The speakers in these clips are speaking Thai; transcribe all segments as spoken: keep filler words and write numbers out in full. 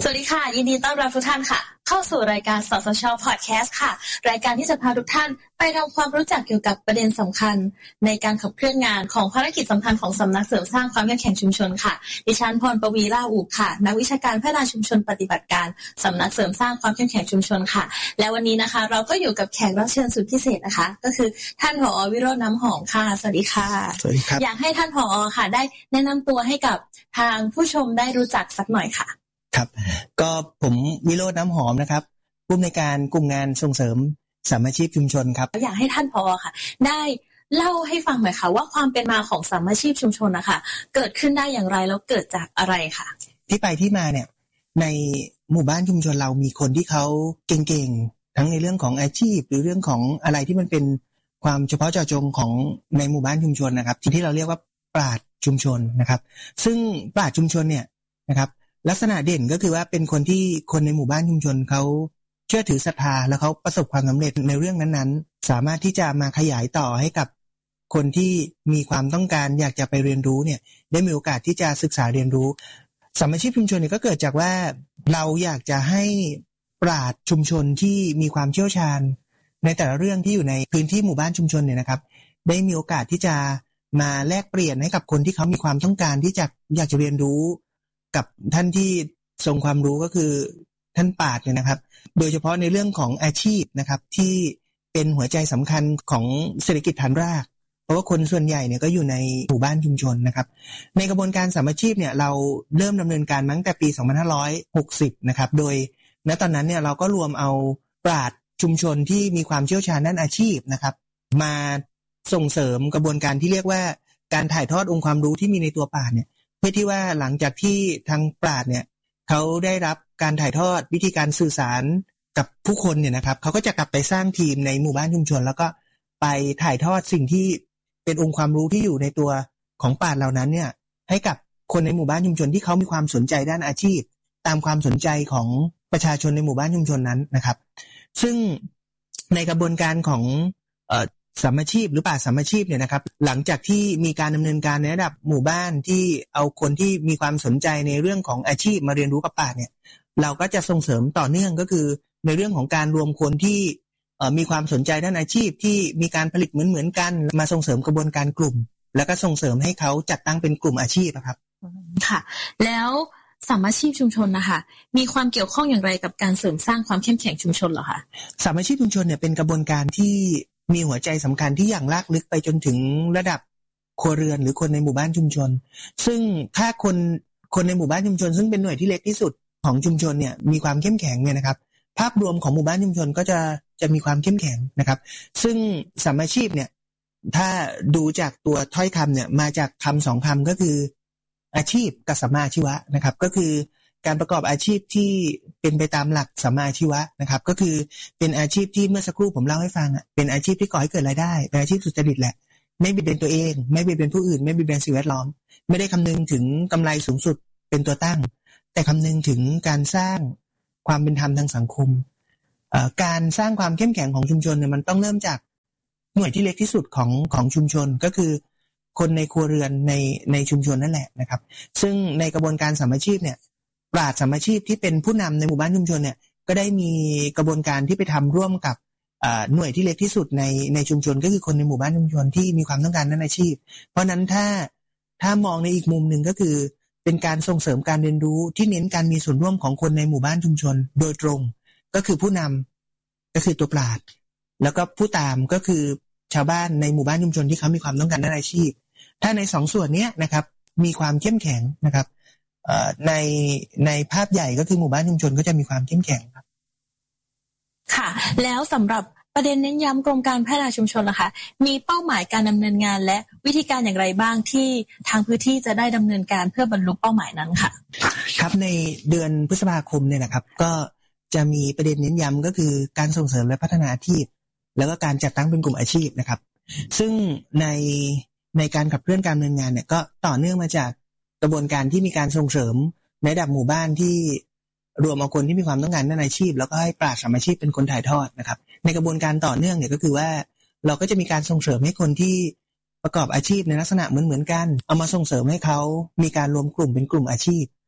วัสดีค่ะยินดีต้อนรับทุกท่านค่ะเข้าสู่รายการสสช.พอดแคสต์ค่ะรายการที่จะพาทุกท่านไปทำความรู้จักเกี่ยวกับประเด็นสำคัญในการขับเคลื่อนงานของภารกิจสำคัญของสำนักเสริมสร้างความเข้มแข็งชุมชนค่ะดิฉันพรปวีล่าอุค่ะนักวิชาการพัฒนาชุมชนปฏิบัติการสำนักเสริมสร้างความเข้มแข็งชุมชนค่ะและวันนี้นะคะเราก็อยู่กับแขกรับเชิญสุดพิเศษนะคะก็คือท่านผอ.วิโรจน์น้ำหอมค่ะสวัสดีค่ะสวัสดีครับอยากให้ท่านผอ.ค่ะได้แนะนำตัวให้กับทางผู้ชมได้รู้จักสักหน่อยค่ะครับก็ผมวิโรจน์น้ำหอมนะครับผู้อำนวยการกลุ่มงานส่งเสริมสามัคคีชุมชนครับอยากให้ท่านผอ.ค่ะได้เล่าให้ฟังหน่อยค่ะว่าความเป็นมาของสามัคคีชุมชนนะคะเกิดขึ้นได้อย่างไรแล้วเกิดจากอะไรค่ะที่ไปที่มาเนี่ยในหมู่บ้านชุมชนเรามีคนที่เขาเก่งๆทั้งในเรื่องของอาชีพหรือเรื่องของอะไรที่มันเป็นความเฉพาะเจาะจงของในหมู่บ้านชุมชนนะครับที่เราเรียกว่าปราชญ์ชุมชนนะครับซึ่งปราชญ์ชุมชนเนี่ยนะครับลักษณะเด่นก็คือว่าเป็นคนที่คนในหมู่บ้านชุมชนเขาเชื่อถือศรัทธาแล้วเขาประสบความสำเร็จในเรื่องนั้นๆสามารถที่จะมาขยายต่อให้กับคนที่มีความต้องการอยากจะไปเรียนรู้เนี่ยได้มีโอกาสที่จะศึกษาเรียนรู้สามัคคีชุมชนเนี่ยก็เกิดจากว่าเราอยากจะให้ปราชญ์ชุมชนที่มีความเชี่ยวชาญในแต่ละเรื่องที่อยู่ในพื้นที่หมู่บ้านชุมชนเนี่ยนะครับได้มีโอกาสที่จะมาแลกเปลี่ยนให้กับคนที่เขามีความต้องการที่จะอยากจะเรียนรู้กับท่านที่ทรงความรู้ก็คือท่านปราชญ์เนี่ยนะครับโดยเฉพาะในเรื่องของอาชีพนะครับที่เป็นหัวใจสำคัญของเศรษฐกิจฐานรากเพราะว่าคนส่วนใหญ่เนี่ยก็อยู่ในหมู่บ้านชุมชนนะครับในกระบวนการสามัคคีเนี่ยเราเริ่มดำเนินการมาตั้งแต่ปีสองพันห้าร้อยหกสิบนะครับโดยณตอนนั้นเนี่ยเราก็รวมเอาปราชญ์ชุมชนที่มีความเชี่ยวชาญด้านอาชีพนะครับมาส่งเสริมกระบวนการที่เรียกว่าการถ่ายทอดองค์ความรู้ที่มีในตัวปราชญ์เนี่ยเพื่อที่ว่าหลังจากที่ทางปราชญ์เนี่ยเขาได้รับการถ่ายทอดวิธีการสื่อสารกับผู้คนเนี่ยนะครับเขาก็จะกลับไปสร้างทีมในหมู่บ้านชุมชนแล้วก็ไปถ่ายทอดสิ่งที่เป็นองค์ความรู้ที่อยู่ในตัวของปราชญ์เหล่านั้นเนี่ยให้กับคนในหมู่บ้านชุมชนที่เขามีความสนใจด้านอาชีพตามความสนใจของประชาชนในหมู่บ้านชุมชนนั้นนะครับซึ่งในกระบวนการของเอ่อสามัคคีหรือป่าสามัคคีเนี่ยนะครับหลังจากที่มีการดำเนินการในระดับหมู่บ้านที่เอาคนที่มีความสนใจในเรื่องของอาชีพมาเรียนรู้กับป่าเนี่ยเราก็จะส่งเสริมต่อเนื่องก็คือในเรื่องของการรวมคนที่มีความสนใจด้านอาชีพที่มีการผลิตเหมือนๆกันมาส่งเสริมกระบวนการกลุ่มแล้วก็ส่งเสริมให้เขาจัดตั้งเป็นกลุ่มอาชีพครับค่ะแล้วสามัคคีชุมชนนะคะมีความเกี่ยวข้องอย่างไรกับการเสริมสร้างความเข้มแข็งชุมชนเหรอคะสามัคคีชุมชนเนี่ยเป็นกระบวนการที่มีหัวใจสำคัญที่อย่างลากลึกไปจนถึงระดับครัวเรือนหรือคนในหมู่บ้านชุมชนซึ่งถ้าคนคนในหมู่บ้านชุมชนซึ่งเป็นหน่วยที่เล็กที่สุดของชุมชนเนี่ยมีความเข้มแข็งเนี่ยนะครับภาพรวมของหมู่บ้านชุมชนก็จะจะมีความเข้มแข็งนะครับซึ่งสามัคคีเนี่ยถ้าดูจากตัวถ้อยคำเนี่ยมาจากคำสองคำก็คืออาชีพกับสัมมาอาชีวะนะครับก็คือการประกอบอาชีพที่เป็นไปตามหลักสัมมาอาชีวะนะครับก็คือเป็นอาชีพที่เมื่อสักครู่ผมเล่าให้ฟังอ่ะเป็นอาชีพที่ก่อให้เกิดรายได้เป็นอาชีพสุจริตแหละไม่เบียดเบียนตัวเองไม่เบียดเบียนผู้อื่นไม่เบียดเบียนสิ่งแวดล้อมไม่ได้คำนึงถึงกำไรสูงสุดเป็นตัวตั้งแต่คำนึงถึงการสร้างความเป็นธรรมทางสังคมการสร้างความเข้มแข็งของชุมชนเนี่ยมันต้องเริ่มจากหน่วยที่เล็กที่สุดของของชุมชนก็คือคนในครัวเรือนในในชุมชนนั่นแหละนะครับซึ่งในกระบวนการสามัคคีเนี่ยปราชญ์สามัคคีที่เป็นผู้นำในหมู่บ้านชุมชนเนี่ยก็ได้มีกระบวนการที่ไปทำร่วมกับหน่วยที่เล็กที่สุดในในชุมชนก็คือคนในหมู่บ้านชุมชนที่มีความต้องการด้านอาชีพเพราะนั้นถ้าถ้ามองในอีกมุมหนึ่งก็คือเป็นการส่งเสริมการเรียนรู้ที่เน้นการมีส่วนร่วมของคนในหมู่บ้านชุมชนโดยตรงก็คือผู้นำก็คือตัวปราชญ์แล้วก็ผู้ตามก็คือชาวบ้านในหมู่บ้านชุมชนที่เขามีความต้องการด้านอาชีพถ้าในสองส่วนนี้นะครับมีความเข้มแข็งนะครับในในภาพใหญ่ก็คือหมู่บ้านชุมชนก็จะมีความเข้มแข็งครับค่ะแล้วสำหรับประเด็นเน้นย้ำกรมการพัฒนาชุมชนล่ะคะมีเป้าหมายการดำเนินงานและวิธีการอย่างไรบ้างที่ทางพื้นที่จะได้ดำเนินการเพื่อบรรลุเป้าหมายนั้นค่ะครับในเดือนพฤษภาคมเนี่ยนะครับก็จะมีประเด็นเน้นย้ำก็คือการส่งเสริมและพัฒนาอาชีพแล้วก็การจัดตั้งเป็นกลุ่มอาชีพนะครับซึ่งในในการขับเคลื่อนการดำเนินงานเนี่ยก็ต่อเนื่องมาจากกระบวนการที่มีการส่งเสริมในระดับหมู่บ้านที่รวมเอาคนที่มีความต้องการด้านอาชีพแล้วก็ให้ปราชญ์สามัคคีเป็นคนถ่ายทอดนะครับในกระบวนการต่อเนื่องเนี่ยก็คือว่าเราก็จะมีการส่งเสริมให้คนที่ประกอบอาชีพในลักษณะเหมือนๆกันเอามาส่งเสริมให้เขามีการรวมกลุ่มเป็นกลุ่มอาชีพค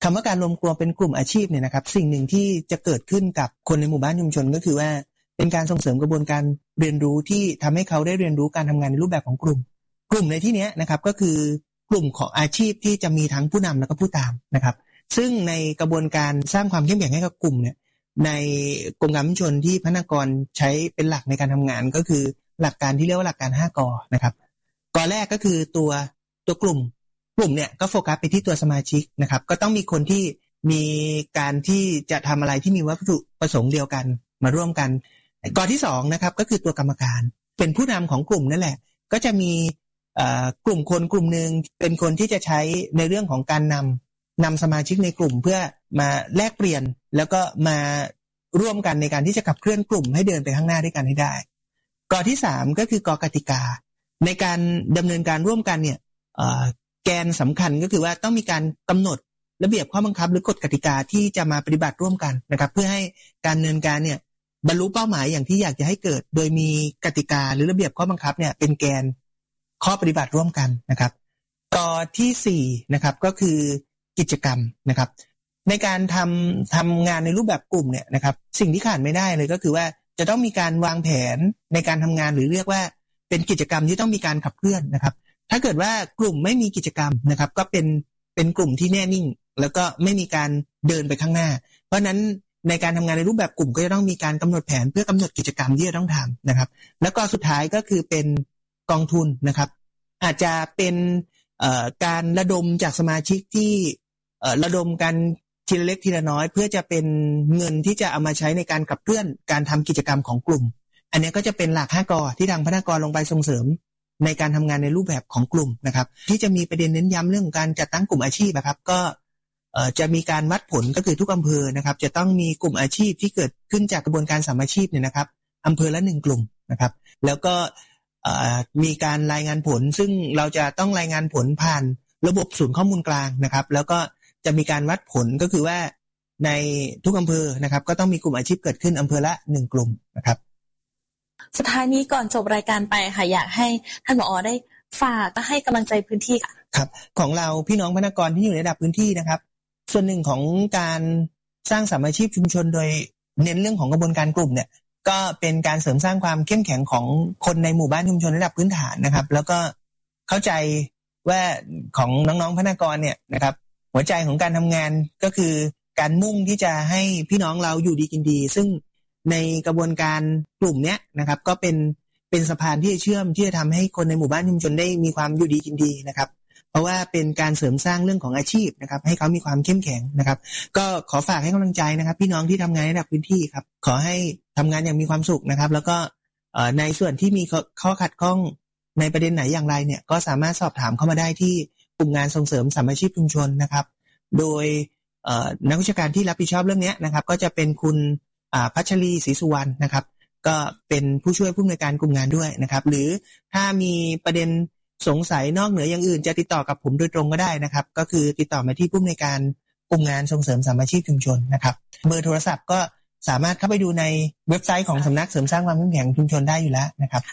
คำว่าการรวมตัวเป็นกลุ่มอาชีพเนี่ยนะครับสิ่งหนึ่งที่จะเกิดขึ้นกับคนในหมู่บ้านชุมชนก็คือว่าเป็นการส่งเสริมกระบวนการเรียนรู้ที่ทำให้เขาได้เรียนรู้การทำงานในรูปแบบของกลุ่มกลุ่มในที่นี้นะครับก็คือกลุ่มของอาชีพที่จะมีทั้งผู้นำและก็ผู้ตามนะครับซึ่งในกระบวนการสร้างความเข้มแข็งให้กับกลุ่มเนี่ยในกรมการชุมชนที่พนักงานใช้เป็นหลักในการทำงานก็คือหลักการที่เรียกว่าหลักการห้ากอนะครับกอแรกก็คือตัวตัวกลุ่มกลุ่มเนี่ยก็โฟกัสไปที่ตัวสมาชิกนะครับก็ต้องมีคนที่มีการที่จะทำอะไรที่มีวัตถุประสงค์เดียวกันมาร่วมกันกอที่สองนะครับก็คือตัวกรรมการเป็นผู้นำของกลุ่มนั่นแหละก็จะมีกลุ่มคนกลุ่มนึงเป็นคนที่จะใช้ในเรื่องของการนำนำสมาชิกในกลุ่มเพื่อมาแลกเปลี่ยนแล้วก็มาร่วมกันในการที่จะขับเคลื่อนกลุ่มให้เดินไปข้างหน้าด้วยกันให้ได้กอที่สามก็คือกอกติกาในการดำเนินการร่วมกันเนี่ยแกนสำคัญก็คือว่าต้องมีการกำหนดระเบียบข้อบังคับหรือกฎกติกาที่จะมาปฏิบัติร่วมกันนะครับเพื่อให้การดำเนินการเนี่ยบรรลุเป้าหมายอย่างที่อยากจะให้เกิดโดยมีกติกาหรือระเบียบข้อบังคับเนี่ยเป็นแกนข้อปฏิบัติร่วมกันนะครับกอที่สี่นะครับก็คือกิจกรรมนะครับในการทำทำงานในรูปแบบกลุ่มเนี่ยนะครับสิ่งที่ขาดไม่ได้เลยก็คือว่าจะต้องมีการวางแผนในการทำงานหรือเรียกว่าเป็นกิจกรรมที่ต้องมีการขับเคลื่อนนะครับถ้าเกิดว่ากลุ่มไม่มีกิจกรรมนะครับก็เป็นเป็นกลุ่มที่แน่นิ่งแล้วก็ไม่มีการเดินไปข้างหน้าเพราะนั้นในการทำงานในรูปแบบกลุ่มก็จะต้องมีการกำหนดแผนเพื่อกำหนดกิจกรรมที่จะต้องทำนะครับแล้วก็สุดท้ายก็คือเป็นกองทุนนะครับอาจจะเป็นการระดมจากสมาชิกที่ระดมกันทีละเล็กทีละน้อยเพื่อจะเป็นเงินที่จะเอามาใช้ในการขับเคลื่อนการทำกิจกรรมของกลุ่มอันนี้ก็จะเป็นหลักห้ากอที่ทางพนักงานลงไปส่งเสริมในการทำงานในรูปแบบของกลุ่มนะครับที่จะมีประเด็นเน้นย้ำเรื่องการจัดตั้งกลุ่มอาชีพนะครับก็จะมีการวัดผลก็คือทุกอำเภอนะครับจะต้องมีกลุ่มอาชีพที่เกิดขึ้นจากกระบวนการสามัคคีเนี่ยนะครับอำเภอละหนึ่งกลุ่มนะครับแล้วก็มีการรายงานผลซึ่งเราจะต้องรายงานผลผ่านระบบศูนย์ข้อมูลกลางนะครับแล้วก็จะมีการวัดผลก็คือว่าในทุกอำเภอนะครับก็ต้องมีกลุ่มอาชีพเกิดขึ้นอำเภอละหนึ่งกลุ่มนะครับสุดท้ายนี้ก่อนจบรายการไปค่ะอยากให้ท่านผอ.ได้ฝากและให้กำลังใจพื้นที่ค่ะครับของเราพี่น้องพนักงานที่อยู่ในระดับพื้นที่นะครับส่วนหนึ่งของการสร้างสามัคคีชุมชนโดยเน้นเรื่องของกระบวนการกลุ่มเนี่ยก็เป็นการเสริมสร้างความเข้มแข็งของคนในหมู่บ้านชุมชนระดับพื้นฐานนะครับแล้วก็เข้าใจว่าของน้องๆพนักงานเนี่ยนะครับหัวใจของการทำงานก็คือการมุ่งที่จะให้พี่น้องเราอยู่ดีกินดีซึ่งในกระบวนการกลุ่มเนี้ยนะครับก็เป็นเป็นสะพานที่จะเชื่อมที่จะทำให้คนในหมู่บ้านชุมชนได้มีความอยู่ดีกินดีนะครับเพราะว่าเป็นการเสริมสร้างเรื่องของอาชีพนะครับให้เขามีความเข้มแข็งนะครับก็ขอฝากให้กำลังใจนะครับพี่น้องที่ทำงานในระดับพื้นที่ครับขอให้ทำงานอย่างมีความสุขนะครับแล้วก็ในส่วนที่มีข้อขัดข้องในประเด็นไหนอย่างไรเนี่ยก็สามารถสอบถามเข้ามาได้ที่กลุ่มงานส่งเสริมสามัคคีชุมชนนะครับโดยนักวิชาการที่รับผิดชอบเรื่องนี้นะครับก็จะเป็นคุณพัชรีศรีสุวรรณนะครับก็เป็นผู้ช่วยผู้อำนวยการกลุ่มงานด้วยนะครับหรือถ้ามีประเด็นสงสัยนอกเหนืออย่างอื่นจะติดต่อกับผมโดยตรงก็ได้นะครับก็คือติดต่อมาที่ผู้อำนวยการกลุ่มงานส่งเสริมสามัคคีชุมชนนะครับเบอร์โทรศัพท์ก็สามารถเข้าไปดูในเว็บไซต์ของสำนักเสริมสร้างความเข้มแข็งชุมชนได้อยู่แล้วนะครับ